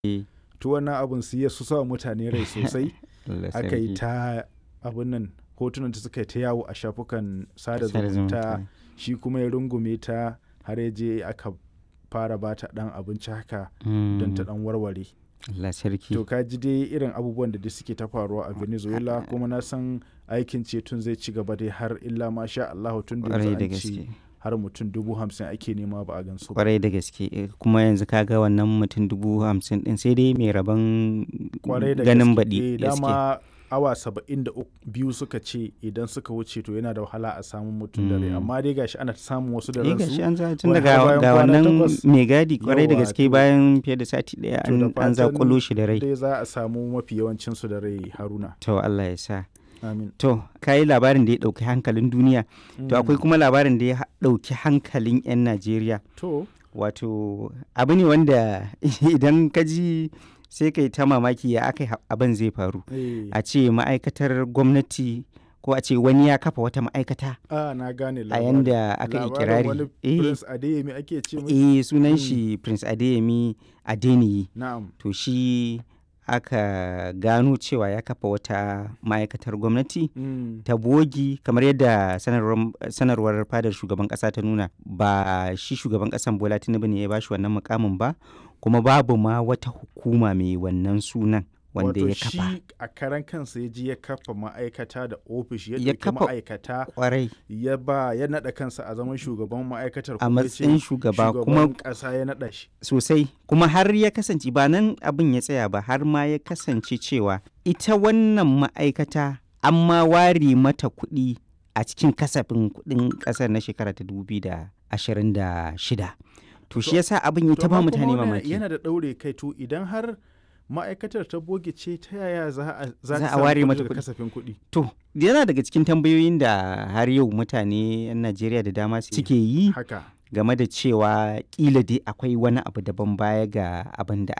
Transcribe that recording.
Eh, to wannan abin su ya su sa mutane rai sosai. Allah Aka yi sarki. ta abin nan hotunan ta suka yi ta yawo a shafukan sada Sada zumunta, zumunta. shi kuma ya rungume ta har ya je aka fara ba ta ɗan abinci haka don ta ɗan warware. Allah sarki. To ka ji dai irin abubuwan da dai suke ta faruwa a Venezuela, kuma na san aikin ceton zai ci gaba dai har illa ma sha Allahu, tun da Kwarai yanzu da an ce gaske. har mutum 50,000 ake nema ba a gansu ba. Kwarai da gaske. Kuma yanzu kaga wannan mutum 50,000 din sai dai mai rabon Kwarai da ganin gaske. baɗi gaske. Dama awa 72 suka ce idan suka wuce to yana da wahala a samun mutum da rai, amma dai gashi ana samun wasu da Gashi ransu. an za tun wai daga har bayan ga kwana wannan takwas. mai gadi kwarai da Yawa, gaske to- bayan fiye da sati ɗaya To da an fatan zakulo shi da rai. dai za a samu mafi yawancinsu da rai, Haruna. To Allah ya sa. Amin. To, ka yi labarin da ya ɗauki hankalin duniya. To, akwai kuma labarin da ya ɗauki hankalin 'yan Najeriya. To, Wato, abu ne wanda idan ka ji sai kai ta mamaki ya aka abin zai faru. A ce ma'aikatar gwamnati ko a ce wani ya kafa wata ma'aikata na gane a labarin. yanda aka yi Labarin kirari. wani Prince Adeyemi ake ce mai? Sunan shi Prince Adeyemi Adeniyi. Na'am. To, shi aka gano cewa ya kafa wata ma'aikatar gwamnati ta bogi, kamar yadda sanarwar fadar shugaban kasa ta nuna. Ba shi shugaban kasan Bola Tinubu ne ya bashi wannan mukamin ba, kuma babu ma wata hukuma mai wannan sunan wanda ya kafa. Wato shi a karan kansa ya ji ya kafa ma'aikata da ofishi, ya Ya ɗauki kafa ma'aikata kwarai ya naɗa kansa a zaman shugaban ma'aikatar, a kuma ya ce matsayin shugaba kuma shugaban ƙasa ya naɗa shi. sosai, kuma har ya kasance ba nan abin ya tsaya ba, har ma ya kasance cewa ita wannan ma'aikata an ma ware mata kuɗi a cikin kasafin kuɗin ƙasar na shekara ta 2026. To shi yasa abin ya ta ba mutane mamaki. Yana da ɗaure kai, to idan har ma'aikatar ta boge ce, ta yaya za a ware mata daga kuɗi. kasafin kuɗi? To, yana daga cikin tambayoyin da har yau mutane 'yan Najeriya da dama suke yi Haka. game da cewa kila dai akwai wani abu daban baya ga abin da